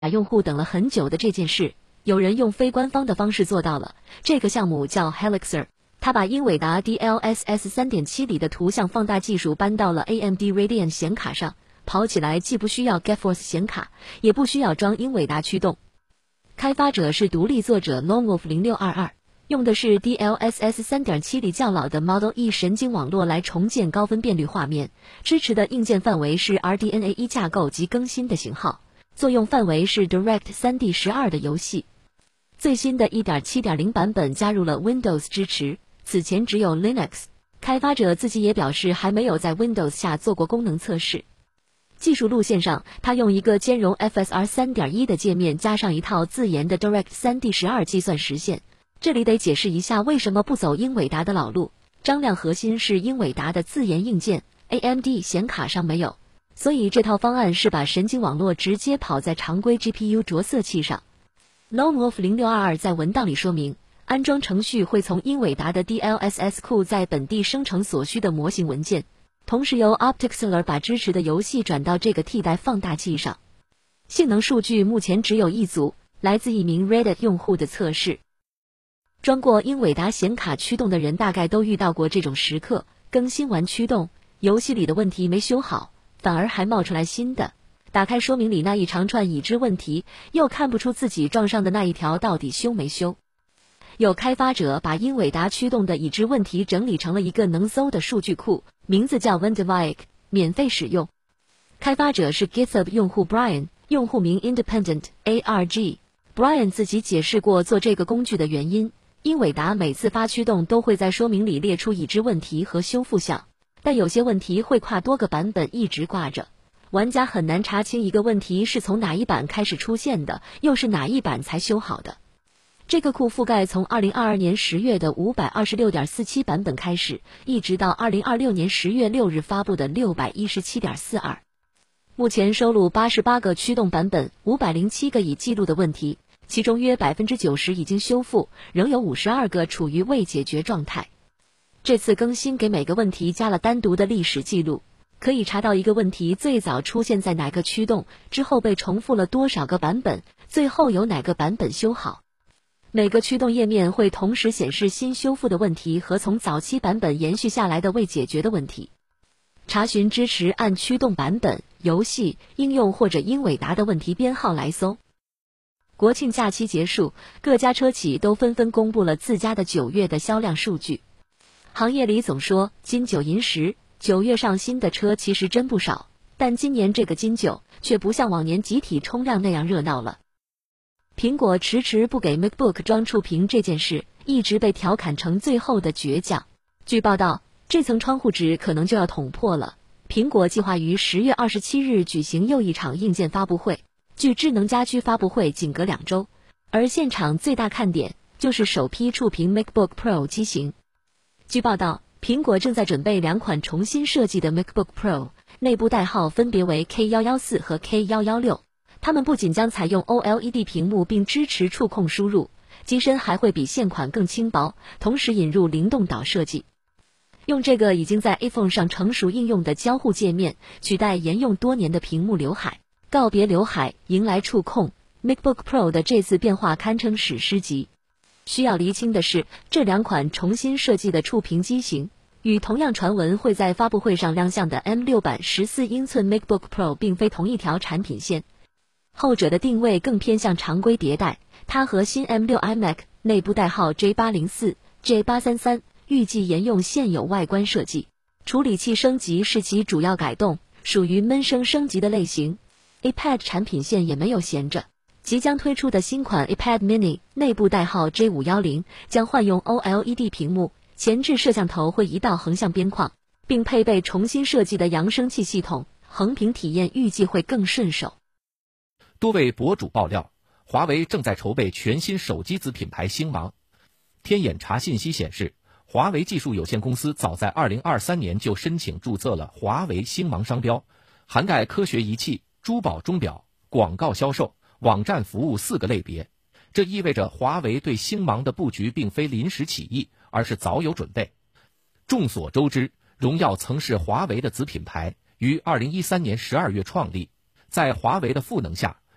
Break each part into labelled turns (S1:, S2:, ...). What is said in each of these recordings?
S1: 用户等了很久的这件事，有人用非官方的方式做到了。这个项目叫 Helixer， 它把英伟达 DLSS 3.7 里的图像放大技术搬到了 AMD Radeon 显卡上，跑起来既不需要 GeForce 显卡，也不需要装英伟达驱动。开发者是独立作者 Longwolf 0622，用的是 DLSS 3.7 里较老的 Model E 神经网络来重建高分辨率画面，支持的硬件范围是 RDNA 1架构及更新的型号。作用范围是 Direct 3D12 的游戏。最新的 1.7.0 版本加入了 Windows 支持，此前只有 Linux。开发者自己也表示还没有在 Windows 下做过功能测试。技术路线上，它用一个兼容 FSR 3.1 的界面加上一套自研的 Direct 3D12 计算实现。这里得解释一下为什么不走英伟达的老路。张量核心是英伟达的自研硬件 ，AMD 显卡上没有。所以这套方案是把神经网络直接跑在常规 GPU 着色器上。Longwolf 0622在文档里说明，安装程序会从英伟达的 DLSS 库在本地生成所需的模型文件，同时由 OptiXeler 把支持的游戏转到这个替代放大器上。性能数据目前只有一组，来自一名 Reddit 用户的测试。装过英伟达显卡驱动的人大概都遇到过这种时刻，更新完驱动，游戏里的问题没修好，反而还冒出来新的。打开说明里那一长串已知问题，又看不出自己撞上的那一条到底修没修。有开发者把英伟达驱动的已知问题整理成了一个能搜的数据库，名字叫 Vendevic， 免费使用。开发者是 GitHub 用户 Brian， 用户名 Independent ARG。Brian 自己解释过做这个工具的原因，英伟达每次发驱动都会在说明里列出已知问题和修复项，但有些问题会跨多个版本一直挂着，玩家很难查清一个问题是从哪一版开始出现的，又是哪一版才修好的。这个库覆盖从2022年10月的 526.47 版本开始，一直到2026年10月6日发布的 617.42。目前收录88个驱动版本，507个已记录的问题，其中约 90% 已经修复，仍有52个处于未解决状态。这次更新给每个问题加了单独的历史记录，可以查到一个问题最早出现在哪个驱动，之后被重复了多少个版本，最后有哪个版本修好。每个驱动页面会同时显示新修复的问题和从早期版本延续下来的未解决的问题。查询支持按驱动版本、游戏、应用或者英伟达的问题编号来搜。国庆假期结束，各家车企都纷纷公布了自家的9月的销量数据。行业里总说金九银十，9月上新的车其实真不少，但今年这个金九却不像往年集体冲量那样热闹了。苹果迟迟不给 MacBook 装触屏这件事，一直被调侃成最后的倔强。据报道，这层窗户纸可能就要捅破了。苹果计划于10月27日举行又一场硬件发布会，距智能家居发布会仅隔2周，而现场最大看点就是首批触屏 MacBook Pro 机型。据报道，苹果正在准备2款重新设计的 MacBook Pro， 内部代号分别为 K114 和 K116。它们不仅将采用 OLED 屏幕并支持触控输入，机身还会比现款更轻薄，同时引入灵动岛设计。用这个已经在 iPhone 上成熟应用的交互界面，取代沿用多年的屏幕刘海，告别刘海，迎来触控。MacBook Pro 的这次变化堪称史诗级。需要厘清的是，这2款重新设计的触屏机型，与同样传闻会在发布会上亮相的 M6 版14英寸 MacBook Pro 并非同一条产品线。后者的定位更偏向常规迭代，它和新 M6 iMac 内部代号 J804、J833 预计沿用现有外观设计，处理器升级是其主要改动，属于闷声升级的类型。iPad 产品线也没有闲着，即将推出的新款 iPad mini 内部代号 J510 将换用 OLED 屏幕，前置摄像头会移到横向边框，并配备重新设计的扬声器系统，横屏体验预计会更顺手。
S2: 多位博主爆料，华为正在筹备全新手机子品牌星芒。天眼查信息显示，华为技术有限公司早在2023年就申请注册了华为星芒商标，涵盖科学仪器、珠宝钟表、广告销售、网站服务4个类别。这意味着华为对星芒的布局并非临时起意，而是早有准备。众所周知，荣耀曾是华为的子品牌，于2013年12月创立。在华为的赋能下，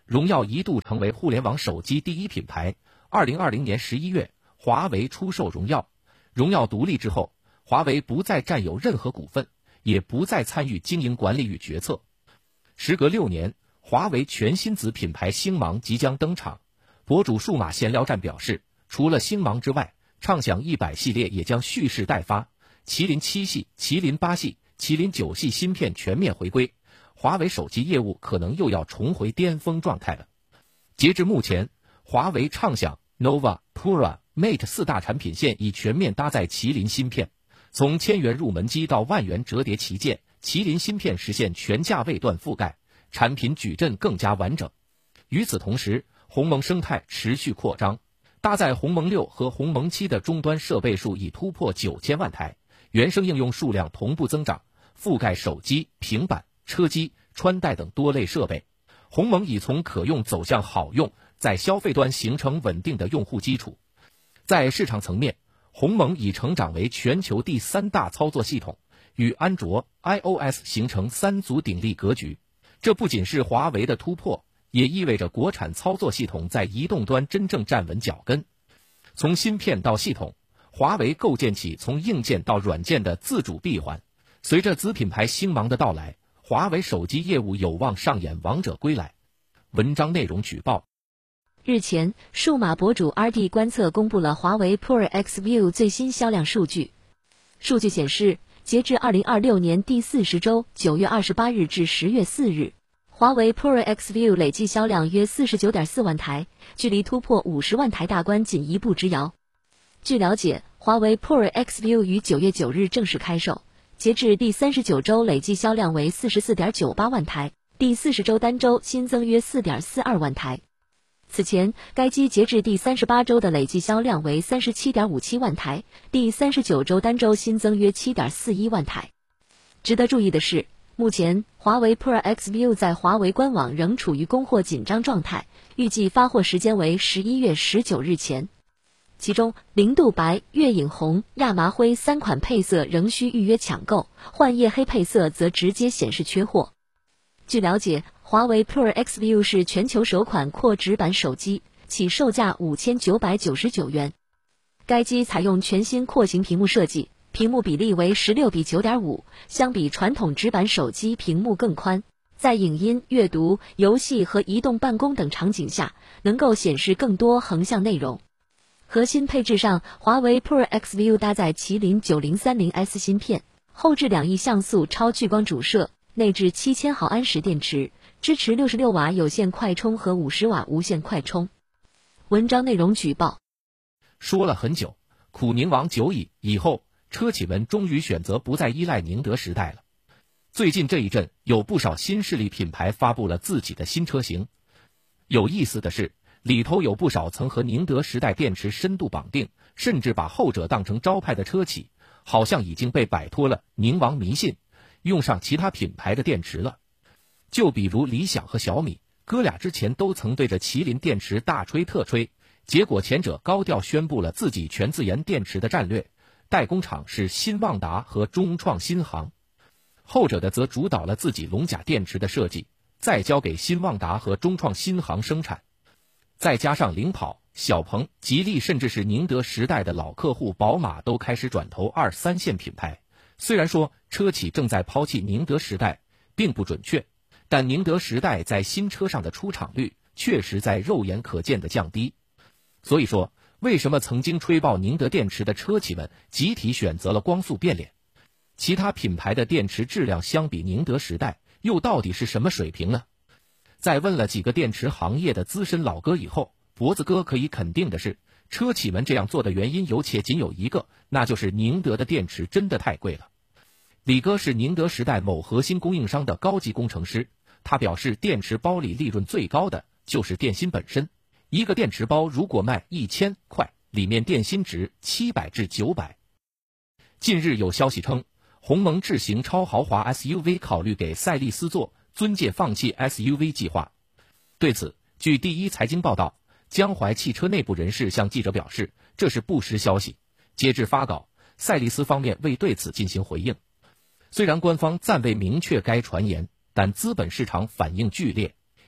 S2: 荣耀一度成为互联网手机第一品牌。2020年11月，华为出售荣耀，荣耀独立之后，华为不再占有任何股份，也不再参与经营管理与决策。时隔6年，华为全新子品牌星芒即将登场。博主数码闲聊站表示，除了星芒之外，畅享100系列也将蓄势待发，麒麟7系、麒麟8系、麒麟9系芯片全面回归，华为手机业务可能又要重回巅峰状态了。截至目前，华为畅享 Nova、Pura、Mate 4大产品线已全面搭载麒麟芯片，从1000元入门机到万元折叠旗舰，麒麟芯片实现全价位段覆盖，产品矩阵更加完整。与此同时，鸿蒙生态持续扩张，搭载鸿蒙6和鸿蒙7的终端设备数已突破9000万台，原生应用数量同步增长，覆盖手机、平板、车机、穿戴等多类设备。鸿蒙已从可用走向好用，在消费端形成稳定的用户基础。在市场层面，鸿蒙已成长为全球第3大操作系统，与安卓、iOS 形成3足鼎立格局。这不仅是华为的突破，也意味着国产操作系统在移动端真正站稳脚跟。从芯片到系统，华为构建起从硬件到软件的自主闭环。随着子品牌星芒的到来，华为手机业务有望上演王者归来。文章内容举报。
S1: 日前，数码博主 RD 观测公布了华为 Pura X View 最新销量数据。数据显示，截至2026年第40周9月28日至10月4日，华为 Pura X View 累计销量约 49.4 万台，距离突破50万台大关仅一步之遥。据了解，华为 Pura X View 于9月9日正式开售，截至第39周累计销量为 44.98 万台，第40周单周新增约 4.42 万台。此前，该机截至第38周的累计销量为 37.57 万台，第39周单周新增约 7.41 万台。值得注意的是，目前华为 Pura X View 在华为官网仍处于供货紧张状态，预计发货时间为11月19日前。其中，零度白、月影红、亚麻灰3款配色仍需预约抢购，幻夜黑配色则直接显示缺货。据了解，华为 Pura X View 是全球首款扩直板手机，起售价5999元。该机采用全新廓形屏幕设计，屏幕比例为16:9.5，相比传统直板手机屏幕更宽，在影音、阅读、游戏和移动办公等场景下，能够显示更多横向内容。核心配置上，华为 Pura X View 搭载麒麟 9030S 芯片，后置2亿像素超聚光主摄，内置7000毫安时电池，支持66瓦有线快充和50瓦无线快充。文章内容举报。
S2: 说了很久，苦宁王久矣以后，车企们终于选择不再依赖宁德时代了。最近这一阵，有不少新势力品牌发布了自己的新车型。有意思的是，里头有不少曾和宁德时代电池深度绑定，甚至把后者当成招牌的车企，好像已经被摆脱了宁王迷信，用上其他品牌的电池了。就比如理想和小米，哥俩之前都曾对着麒麟电池大吹特吹，结果前者高调宣布了自己全自研电池的战略，代工厂是新旺达和中创新航，后者的则主导了自己龙甲电池的设计，再交给新旺达和中创新航生产。再加上领跑、小鹏、吉利，甚至是宁德时代的老客户宝马都开始转投2、3线品牌。虽然说车企正在抛弃宁德时代并不准确，但宁德时代在新车上的出厂率确实在肉眼可见的降低。所以说，为什么曾经吹爆宁德电池的车企们集体选择了光速变脸？其他品牌的电池质量相比宁德时代又到底是什么水平呢？在问了几个电池行业的资深老哥以后，脖子哥可以肯定的是，车企们这样做的原因有且仅有一个，那就是宁德的电池真的太贵了。李哥是宁德时代某核心供应商的高级工程师，他表示电池包里利润最高的就是电芯本身，一个电池包如果卖1000块，里面电芯值700至900。近日有消息称，鸿蒙智行超豪华 SUV 考虑给赛力斯做，尊界放弃 SUV 计划。对此，据第一财经报道，江淮汽车内部人士向记者表示，这是不实消息。截至发稿，赛力斯方面未对此进行回应。虽然官方暂未明确该传言，但资本市场反应剧烈。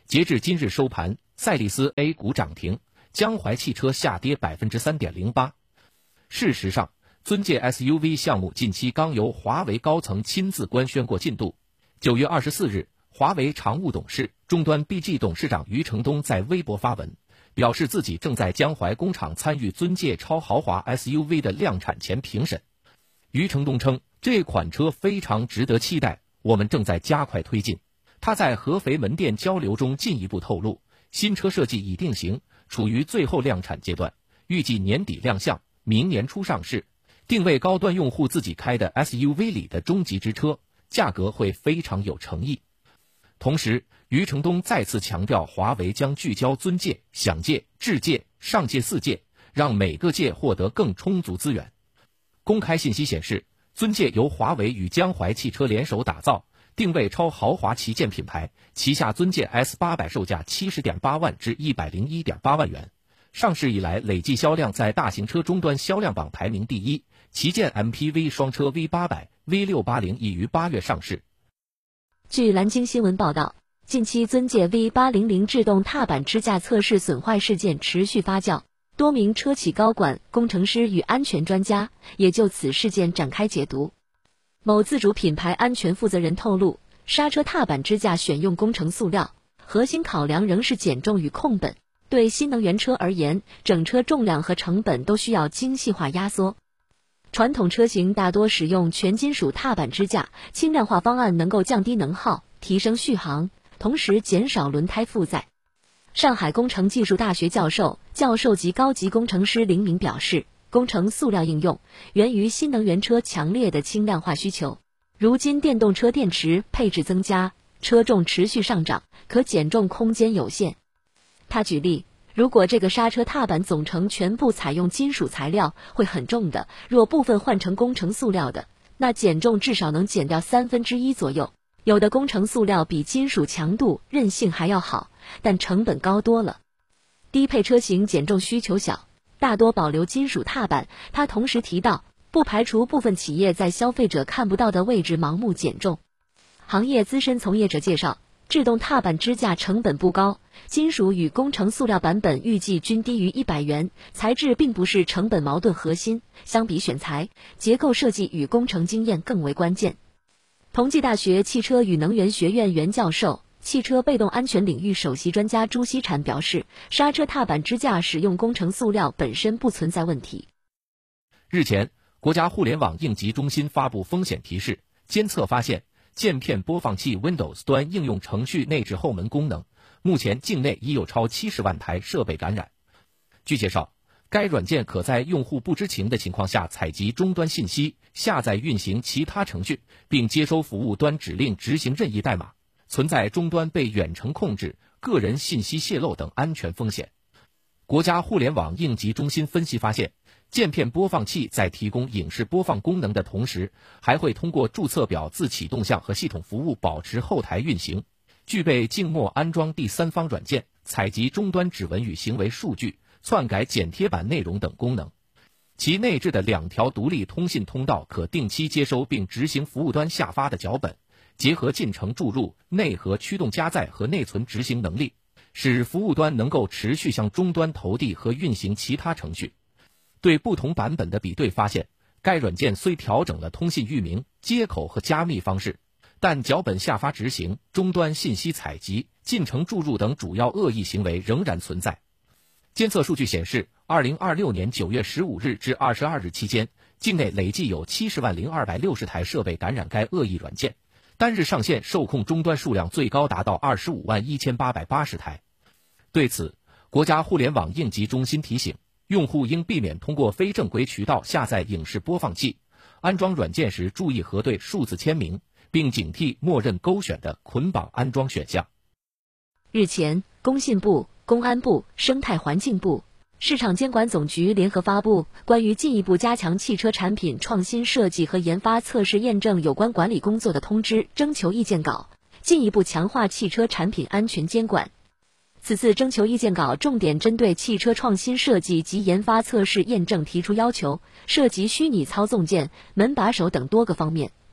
S2: 截至今日收盘，赛力斯 A 股涨停，江淮汽车下跌 3.08%。事实上，尊界 SUV 项目近期刚由华为高层亲自官宣过进度。9月24日，华为常务董事、终端 BG 董事长余承东在微博发文，表示自己正在江淮工厂参与尊界超豪华 SUV 的量产前评审。余承东称，这款车非常值得期待，我们正在加快推进。他在合肥门店交流中进一步透露，新车设计已定型，处于最后量产阶段，预计年底亮相，明年初上市，定位高端用户自己开的 SUV 里的中级之车，价格会非常有诚意。同时，余承东再次强调，华为将聚焦尊界、享界、智界、上界4界，让每个界获得更充足资源。公开信息显示，尊界由华为与江淮汽车联手打造，定位超豪华旗舰品牌，旗下尊界 S800 售价 70.8 万至 101.8 万元。上市以来累计销量在大型车终端销量榜排名第一，旗舰 MPV 双车 V800、V680 已于8月上市。
S1: 据南京新闻报道，近期尊界 V800 制动踏板支架测试损坏事件持续发酵，多名车企高管、工程师与安全专家也就此事件展开解读。某自主品牌安全负责人透露，刹车踏板支架选用工程塑料，核心考量仍是减重与控本。对新能源车而言，整车重量和成本都需要精细化压缩。传统车型大多使用全金属踏板支架，轻量化方案能够降低能耗，提升续航，同时减少轮胎负载。上海工程技术大学教授级高级工程师林明表示，工程塑料应用源于新能源车强烈的轻量化需求。如今电动车电池配置增加，车重持续上涨，可减重空间有限。他举例，如果这个刹车踏板总成全部采用金属材料，会很重的，若部分换成工程塑料的，那减重至少能减掉1/3左右。有的工程塑料比金属强度、韧性还要好，但成本高多了。低配车型减重需求小，大多保留金属踏板。他同时提到，不排除部分企业在消费者看不到的位置盲目减重。行业资深从业者介绍，制动踏板支架成本不高，金属与工程塑料版本预计均低于100元，材质并不是成本矛盾核心，相比选材，结构设计与工程经验更为关键。同济大学汽车与能源学院原教授、汽车被动安全领域首席专家朱锡婵表示，刹车踏板支架使用工程塑料本身不存在问题。
S2: 日前，国家互联网应急中心发布风险提示，监测发现键片播放器 Windows 端应用程序内置后门功能，目前境内已有超70万台设备感染。据介绍，该软件可在用户不知情的情况下采集终端信息，下载运行其他程序，并接收服务端指令执行任意代码，存在终端被远程控制、个人信息泄露等安全风险。国家互联网应急中心分析发现，键片播放器在提供影视播放功能的同时，还会通过注册表自启动项和系统服务保持后台运行，具备静默安装第三方软件、采集终端指纹与行为数据、篡改剪贴板内容等功能。其内置的2条独立通信通道可定期接收并执行服务端下发的脚本，结合进程注入、内核驱动加载和内存执行能力，使服务端能够持续向终端投递和运行其他程序。对不同版本的比对发现，该软件虽调整了通信域名、接口和加密方式，但脚本下发执行、终端信息采集、进程注入等主要恶意行为仍然存在。监测数据显示，2026年9月15日至22日期间，境内累计有70万0260台设备感染该恶意软件，单日上线受控终端数量最高达到25万1880台。对此，国家互联网应急中心提醒，用户应避免通过非正规渠道下载影视播放器，安装软件时注意核对数字签名，并警惕默认勾选的捆绑安装选项。
S1: 日前，工信部、公安部、生态环境部、市场监管总局联合发布关于进一步加强汽车产品创新设计和研发测试验证有关管理工作的通知征求意见稿，进一步强化汽车产品安全监管。此次征求意见稿重点针对汽车创新设计及研发测试验证提出要求，涉及虚拟操纵件、门把手等多个方面。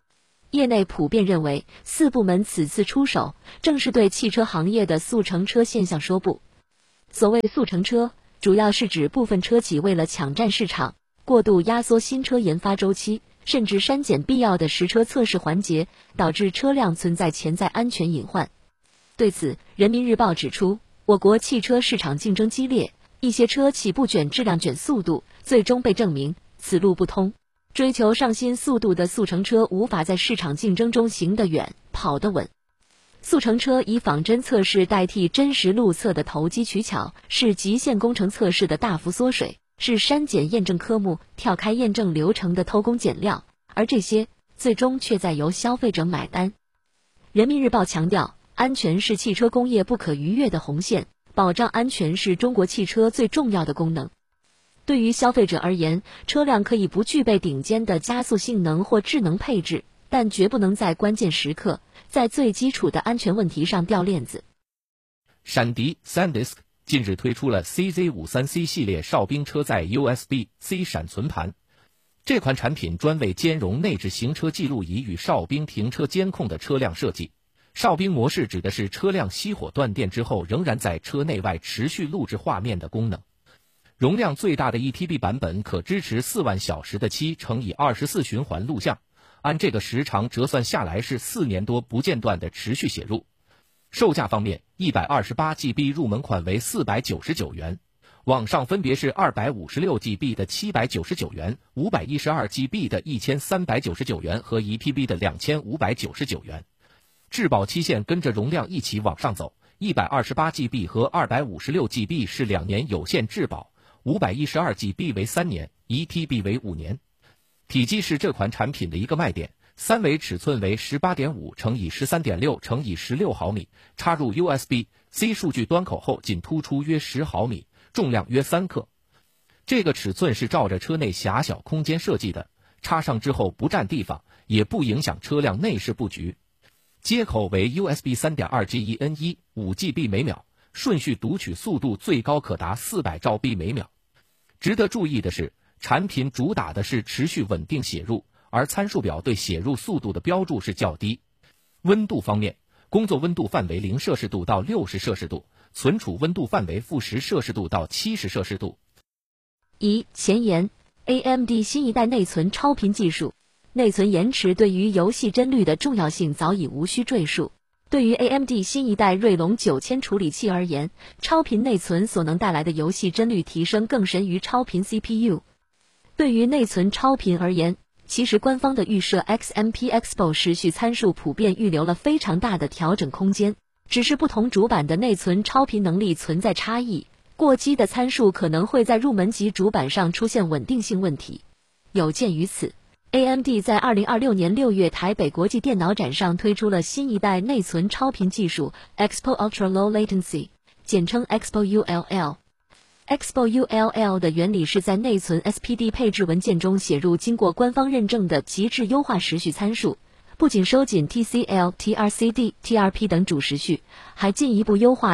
S1: 业内普遍认为，4部门此次出手，正是对汽车行业的速成车现象说不。所谓速成车，主要是指部分车企为了抢占市场，过度压缩新车研发周期，甚至删减必要的实车测试环节，导致车辆存在潜在安全隐患。对此，人民日报指出，我国汽车市场竞争激烈，一些车企不卷质量卷速度，最终被证明此路不通。追求上新速度的速成车无法在市场竞争中行得远、跑得稳。速成车以仿真测试代替真实路测的投机取巧，是极限工程测试的大幅缩水，是删减验证科目、跳开验证流程的偷工减料，而这些最终却在由消费者买单。人民日报强调，安全是汽车工业不可逾越的红线，保障安全是中国汽车最重要的功能。对于消费者而言，车辆可以不具备顶尖的加速性能或智能配置，但绝不能在关键时刻，在最基础的安全问题上掉链子。
S2: 闪迪 SanDisk 近日推出了 CZ53C 系列哨兵车载 USB-C 闪存盘，这款产品专为兼容内置行车记录仪与哨兵停车监控的车辆设计。哨兵模式指的是车辆熄火断电之后，仍然在车内外持续录制画面的功能。容量最大的 1TB 版本可支持4万小时的7×24循环录像，按这个时长折算下来是4年多不间断的持续写入。售价方面，128GB 入门款为499元，网上分别是 256GB 的799元、512GB 的1399元和 1TB 的2599元。质保期限跟着容量一起往上走，128GB 和 256GB 是2年有限质保，512GB 为3年，1TB 为5年。体积是这款产品的一个卖点，三维尺寸为 18.5×13.6×16毫米，插入 USB-C 数据端口后仅突出约10毫米，重量约3克。这个尺寸是照着车内狭小空间设计的，插上之后不占地方，也不影响车辆内饰布局。接口为 USB 3.2GeN1 5GB 每秒，顺序读取速度最高可达400兆 B 每秒。值得注意的是，产品主打的是持续稳定写入，而参数表对写入速度的标注是较低。温度方面，工作温度范围0摄氏度到60摄氏度，存储温度范围-10摄氏度到70摄氏度。
S1: 前言 AMD 新一代内存超频技术。内存延迟对于游戏帧率的重要性早已无需赘述。对于 AMD 新一代锐龙9000处理器而言，超频内存所能带来的游戏帧率提升更甚于超频 CPU。对于内存超频而言，其实官方的预设 XMP Expo 时序参数普遍预留了非常大的调整空间，只是不同主板的内存超频能力存在差异，过激的参数可能会在入门级主板上出现稳定性问题。有鉴于此，AMD 在2026年6月台北国际电脑展上推出了新一代内存超频技术 Expo Ultra Low Latency， 简称 Expo ULL。Expo ULL 的原理是在内存 SPD 配置文件中写入经过官方认证的极致优化时序参数，不仅收紧 TCL、TRCD、TRP 等主时序，还进一步优化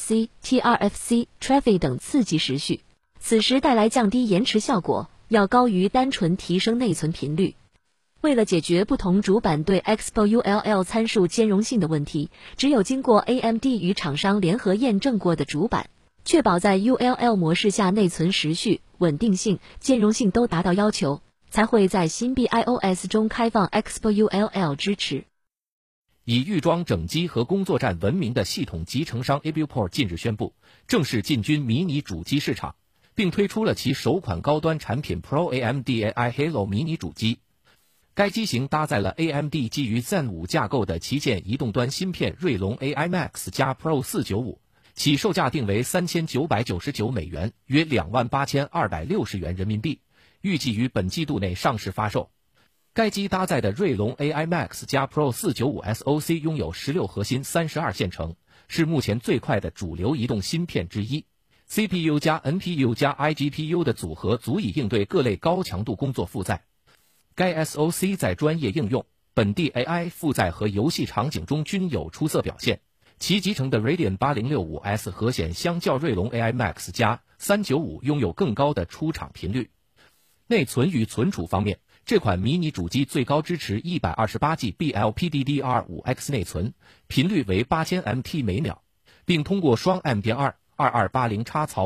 S1: TRC、TRFC、TREFI 等次级时序，此时带来降低延迟效果，要高于单纯提升内存频率。为了解决不同主板对 Expo ULL 参数兼容性的问题，只有经过 AMD 与厂商联合验证过的主板，确保在 ULL 模式下内存时序、稳定性、兼容性都达到要求，才会在新 BIOS 中开放 Expo ULL 支持。
S2: 以预装整机和工作站闻名的系统集成商 Abuport 近日宣布，正式进军迷你主机市场，并推出了其首款高端产品 Pro AMD AI Halo 迷你主机。该机型搭载了 AMD 基于 Zen 5架构的旗舰移动端芯片锐龙 AI Max 加 Pro 495，起售价定为3999美元，约28260元人民币，预计于本季度内上市发售。该机搭载的锐龙 AI Max 加 Pro 495 SoC 拥有16核心32线程，是目前最快的主流移动芯片之一。CPU 加 NPU 加 iGPU 的组合足以应对各类高强度工作负载。该 SoC 在专业应用、本地 AI 负载和游戏场景中均有出色表现。其集成的 Radeon 8065S 核显相较锐龙 AI Max 加395拥有更高的出厂频率。内存与存储方面， 这款迷你主机最高支持 128GB LPDDR5X 内存，频率为8000MT每秒，并通过双 M.2 2280X槽